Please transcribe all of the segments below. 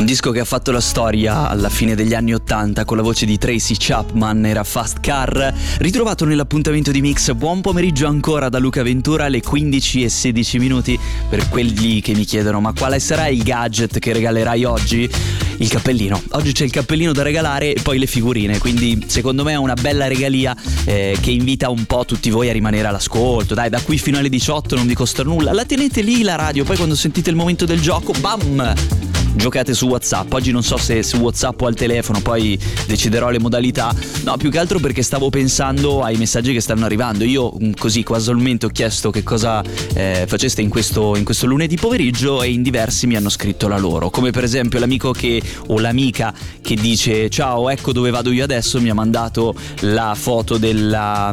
disco che ha fatto la storia alla fine degli anni '80 con la voce di Tracy Chapman era Fast Car, ritrovato nell'appuntamento di Mix. Buon pomeriggio ancora da Luca Ventura, alle 15:16 per quelli che mi chiedono ma quale sarà il gadget che regalerai oggi? Il cappellino. Oggi c'è il cappellino da regalare e poi le figurine, quindi secondo me è una bella regalia che invita un po' tutti voi a rimanere all'ascolto. Dai, da qui fino alle 18 non vi costa nulla, la tenete lì la radio, poi quando sentite il momento del gioco, bam! Giocate su WhatsApp. Oggi non so se su WhatsApp o al telefono, poi deciderò le modalità. No, più che altro perché stavo pensando ai messaggi che stanno arrivando. Io così casualmente ho chiesto che cosa faceste in questo lunedì pomeriggio e in diversi mi hanno scritto la loro. Come per esempio l'amico o l'amica che dice ciao, ecco dove vado io adesso, mi ha mandato la foto della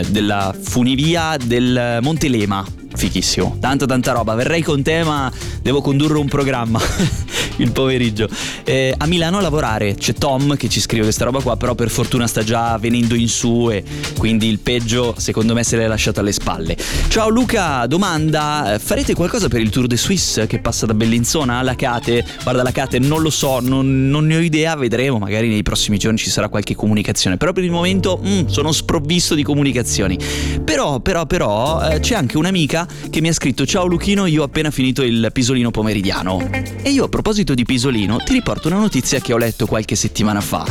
funivia del Montelema. Fichissimo, tanta roba. Verrei con te ma devo condurre un programma il pomeriggio a Milano a lavorare. C'è Tom che ci scrive questa roba qua, però per fortuna sta già venendo in su e quindi il peggio secondo me se l'è lasciato alle spalle. Ciao Luca, domanda, farete qualcosa per il Tour de Suisse che passa da Bellinzona alla Cate? Guarda, la Cate non lo so, non ne ho idea, vedremo, magari nei prossimi giorni ci sarà qualche comunicazione, però per il momento sono sprovvisto di comunicazioni. Però c'è anche un'amica che mi ha scritto ciao Luchino, io ho appena finito il pisolino pomeridiano. E io a proposito di pisolino ti riporto una notizia che ho letto qualche settimana fa,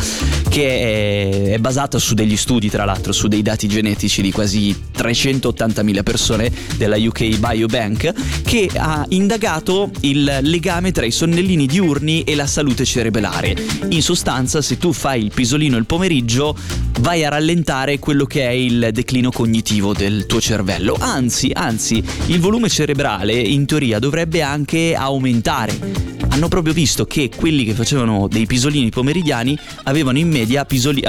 che è basata su degli studi, tra l'altro su dei dati genetici di quasi 380.000 persone della UK Biobank, che ha indagato il legame tra i sonnellini diurni e la salute cerebrale. In sostanza, se tu fai il pisolino il pomeriggio vai a rallentare quello che è il declino cognitivo del tuo cervello, anzi il volume cerebrale in teoria dovrebbe anche aumentare. Hanno proprio visto che quelli che facevano dei pisolini pomeridiani avevano in media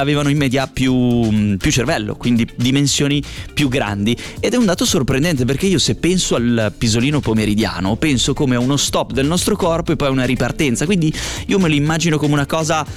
più cervello, quindi dimensioni più grandi, ed è un dato sorprendente perché io se penso al pisolino pomeridiano penso come a uno stop del nostro corpo e poi a una ripartenza, quindi io me lo immagino come una cosa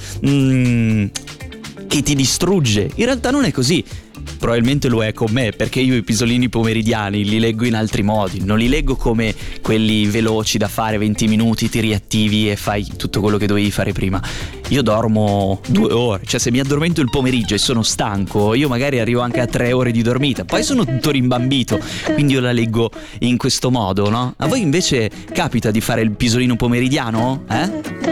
che ti distrugge. In realtà non è così. Probabilmente lo è con me, perché io i pisolini pomeridiani li leggo in altri modi, non li leggo come quelli veloci da fare 20 minuti, ti riattivi e fai tutto quello che dovevi fare prima. Io dormo 2 ore, cioè se mi addormento il pomeriggio e sono stanco, io magari arrivo anche a 3 ore di dormita, poi sono tutto rimbambito, quindi io la leggo in questo modo, no? A voi invece capita di fare il pisolino pomeridiano?